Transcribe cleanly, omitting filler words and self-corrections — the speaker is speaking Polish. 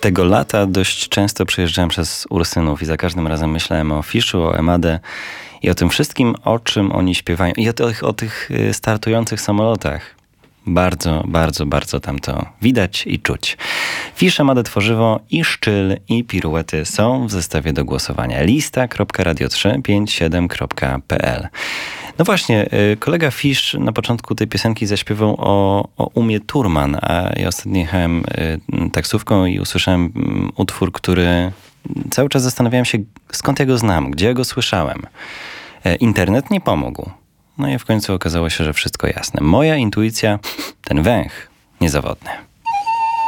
tego lata dość często przejeżdżałem przez Ursynów i za każdym razem myślałem o Fiszu, o Emadę i o tym wszystkim, o czym oni śpiewają. I o tych startujących samolotach. Bardzo, bardzo, bardzo tam to widać i czuć. Fisz, Emadę Tworzywo i Szczyl i Piruety są w zestawie do głosowania. lista.radio357.pl. No właśnie, kolega Fisz na początku tej piosenki zaśpiewał o Umie Thurman, a ja ostatnio jechałem taksówką i usłyszałem utwór, który cały czas zastanawiałem się, skąd ja go znam, gdzie ja go słyszałem. Internet nie pomógł. No i w końcu okazało się, że wszystko jasne. Moja intuicja, ten węch niezawodny.